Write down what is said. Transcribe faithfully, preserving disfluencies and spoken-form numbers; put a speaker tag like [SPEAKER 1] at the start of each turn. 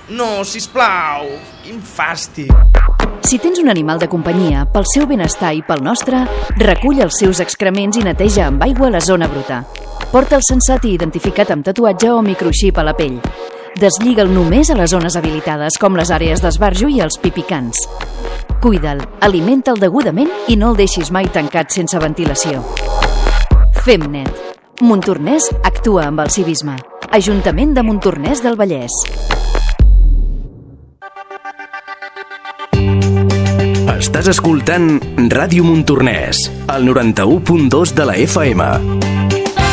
[SPEAKER 1] No, sisplau, quin fàstic.
[SPEAKER 2] Si tens un animal de companyia, pel seu benestar i pel nostre, recull els seus excrements i neteja amb aigua la zona bruta. Porta'l sensat i identificat amb tatuatge o microxip a la pell. Deslliga'l només a les zones habilitades, com les àrees d'esbarjo i els pipicants. Cuida'l, alimenta'l degudament i no el deixis mai tancat sense ventilació. Fem net. Montornès actua amb el civisme. Ajuntament de Montornès del Vallès.
[SPEAKER 3] Estàs escoltant Ràdio Montornès, al noranta-u punt dos de la F M.